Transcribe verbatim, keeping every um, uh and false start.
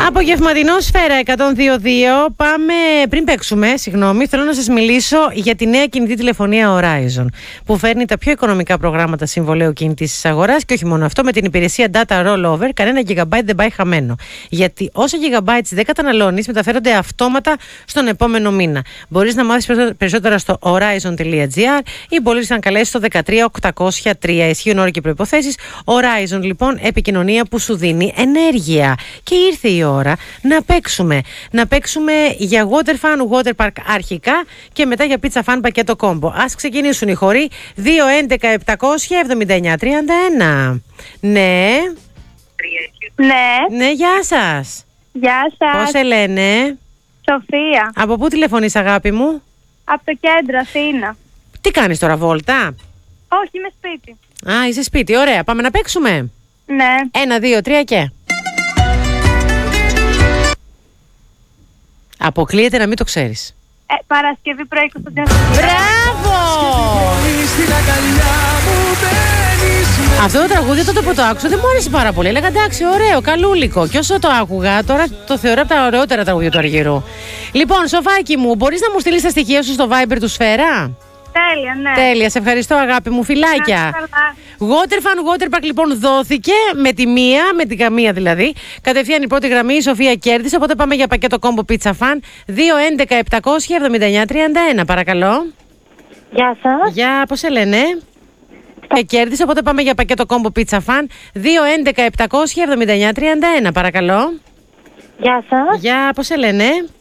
Απογευματινό Σφαίρα εκατόν δύο κόμμα δύο. Πάμε, πριν παίξουμε, συγγνώμη, θέλω να σας μιλήσω για τη νέα κινητή τηλεφωνία Horizon, που φέρνει τα πιο οικονομικά προγράμματα συμβολέου κινητής της αγοράς και όχι μόνο αυτό, με την υπηρεσία Data Rollover, κανένα gigabyte δεν πάει χαμένο. Γιατί όσα gigabytes δεν καταναλώνεις, μεταφέρονται αυτόματα στον επόμενο μήνα. Μπορείς να μάθεις περισσότερα στο horizon τελεία gr ή μπορείς να καλέσεις το δεκατρία οκτακόσια τρία. Ισχύουν όροι και προϋποθέσεις. Horizon, λοιπόν, επικοινωνία που σου δίνει ενέργεια. Και ήρθε η ώρα να παίξουμε. Να παίξουμε για Waterfun Water Park αρχικά και μετά για Pizza Fun πακέτο κόμπο. Ας ξεκινήσουν οι χωροί. δύο έντεκα επτακόσια εβδομήντα εννιά τριάντα ένα. Ναι. Ναι. Ναι, γεια σας. Γεια σας. Πώς σε λένε? Σοφία. Από πού τηλεφωνείς, αγάπη μου? Από το κέντρο, Αθήνα. Τι κάνεις τώρα, βόλτα? Όχι, είμαι σπίτι. Α, είσαι σπίτι. Ωραία. Πάμε να παίξουμε. Ναι. Ένα, δύο, τρία και... Αποκλείεται να μην το ξέρεις. Ε, Παρασκευή πρωί Κωνσταντίνο. Μπράβο! Αυτό το τραγούδι τότε που το άκουσα δεν μου άρεσε πάρα πολύ. Έλεγα εντάξει, ωραίο, καλούλικο. Και όσο το άκουγα, τώρα το θεωρώ από τα ωραιότερα τραγούδια του Αργυρού. Λοιπόν, Σοφάκι μου, μπορείς να μου στείλεις τα στοιχεία σου στο Viber του Σφαίρα? Τέλεια, ναι. Τέλεια, σε ευχαριστώ, αγάπη μου, φιλάκια. Waterfun Water Park, λοιπόν, δόθηκε με τη μία, με την καμία δηλαδή. Κατευθείαν η πρώτη γραμμή, η Σοφία κέρδισε. Οπότε πάμε για πακέτο κόμπο Pizza Fun. δύο έντεκα επτακόσια εβδομήντα εννιά τριάντα ένα, παρακαλώ. Γεια σας. Γεια, πώς σε λένε? Και κέρδισε, οπότε πάμε για πακέτο κόμπο Pizza Fun. δύο έντεκα επτακόσια εβδομήντα εννιά τριάντα ένα, παρακαλώ. Γεια σας. Γεια, πώς σε λένε?